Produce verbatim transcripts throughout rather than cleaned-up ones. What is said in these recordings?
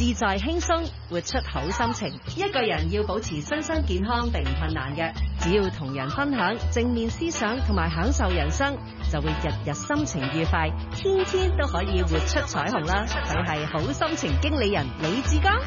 自在輕鬆，活出好心情。一個人要保持身心健康並唔困難嘅，只要同人分享正面思想同埋享受人生，就會日日心情愉快，天天都可以活出彩虹啦！佢係好心情經理人李志剛。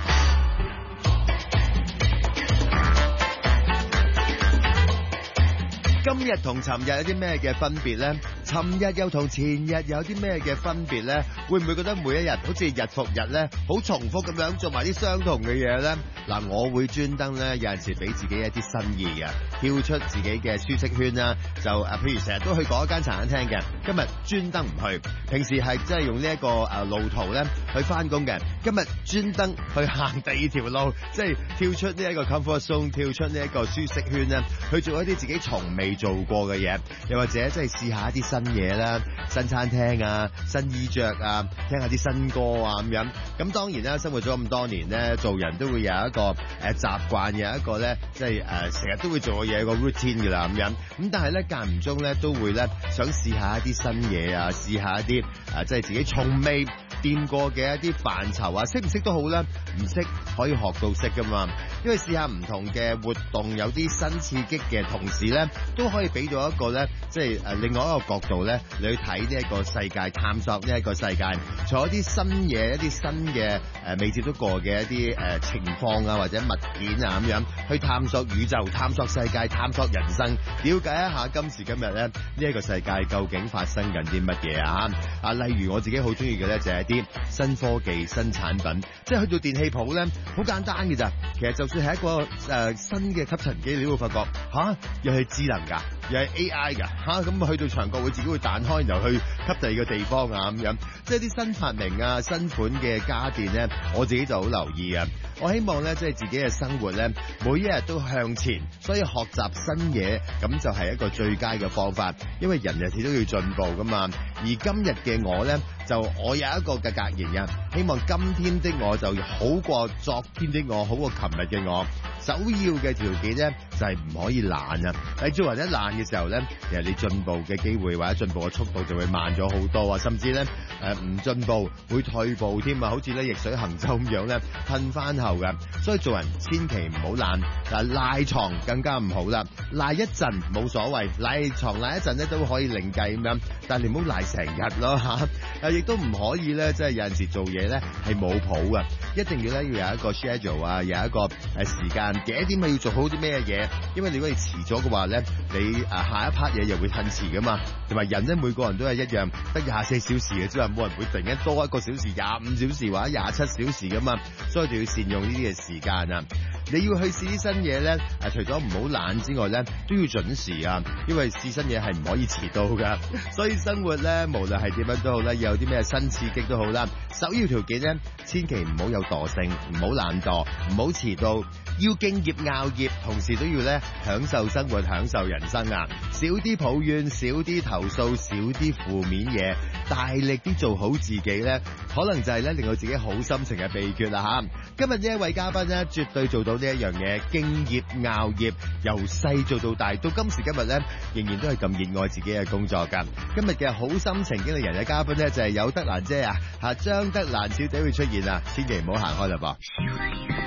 今日同尋日有啲咩嘅分別呢？尋日又同前日有啲咩嘅分別呢？會唔會覺得每一日好似日復日呢，好重複咁樣做埋啲相同嘅嘢呢？嗱，我會專登呢，有陣時俾自己一啲新意嘅，跳出自己嘅舒適圈啦。就誒，譬如成日都去嗰一間茶餐廳嘅，今日專登唔去。平時係真係用呢一個誒路途呢去翻工嘅，今日專登去行第二條路，即係跳出呢一個 comfort zone， 跳出呢一個舒適圈呢，去做一啲自己從未做過嘅嘢，又或者即係試下一啲新嘢啦，新餐廳啊，新衣着啊，聽下啲新歌啊咁樣。咁當然啦，生活咗咁多年咧，做人都會有一個誒習慣，有一個咧即係誒成日都會做嘅嘢，個 routine 㗎啦咁樣。咁但係咧間唔中咧都會咧想試下一啲新嘢啊，試下一啲誒即係自己從未掂過嘅一啲範疇啊，識唔識都好啦，唔識可以學到識㗎嘛。因為試下唔同嘅活動，有啲新刺激嘅同時咧，都可以俾到一個咧，即係誒另外一個角度咧，你去睇呢一個世界，探索呢一個世界，從一啲新嘢、一啲新嘅誒未接觸過嘅一啲誒情況啊，或者物件啊咁樣，去探索宇宙、探索世界、探索人生，了解一下今時今日咧呢一個世界究竟發生緊啲乜嘢啊！啊，例如我自己好中意嘅咧，就係一啲新科技、新產品，即係去到電器鋪咧，好簡單嘅咋。其實就算係一個誒、呃、新嘅吸塵機，你都會發覺吓，又係智能㗎，又係 A I 㗎吓，咁去到牆角會自己會彈開，然後去吸第二個地方啊咁樣，即係啲新發明啊、新款嘅家電咧，我自己就好留意啊。我希望咧，即係自己嘅生活咧，每一日都向前，所以學習新嘢咁就係一個最佳嘅方法，因為人日始都要進步㗎嘛。而今日嘅我咧，就我有一個嘅格言嘅，希望今天的我就好過昨天的我，好過琴日嘅我。首要嘅條件咧就係、是、唔可以懶啊！你做人一懶嘅時候咧，其實你進步嘅機會或者進步嘅速度就會慢咗好多啊，甚至咧誒唔進步會退步添啊，好似咧逆水行舟咁樣咧褪翻後嘅。所以做人千祈唔好懶，但係賴床更加唔好啦。賴一陣冇所謂，賴床賴一陣咧都可以另計咁樣，但係你唔好賴成日咯嚇。亦都唔可以咧，即係有陣時做嘢咧係冇譜㗎，一定要咧要有一個 schedule 啊，有一個誒時間。幾點咪要做好啲咩嘢？因為如果你遲咗嘅話咧，你誒下一 part 嘢又會褪遲噶嘛。同埋人咧，每個人都係一樣，得廿四小時嘅，即係冇人會突然間多一個小時、廿五小時或者廿七小時噶嘛。所以就要善用呢啲嘅時間啊！你要去試啲新嘢咧，誒除咗唔好懶之外咧，都要準時啊！因為試新嘢係唔可以遲到噶。所以生活咧，無論係點樣都好啦，有啲咩新刺激都好啦。首要條件咧，千祈唔好有惰性，唔好懶惰，唔好遲到，要敬業熬業，同時都要咧享受生活、享受人生啊！少啲抱怨，少啲投訴，少啲負面嘢，大力啲做好自己咧，可能就係咧令到自己好心情嘅秘訣啦嚇！今日呢一位嘉賓咧，絕對做到呢一樣嘢，敬業熬業，由細做到大，到今時今日咧，仍然都係咁熱愛自己嘅工作㗎。今日嘅好心情經理人嘅嘉賓咧，就係有德蘭姐啊，嚇張德蘭小姐會出現啊，千祈唔好行開啦噃。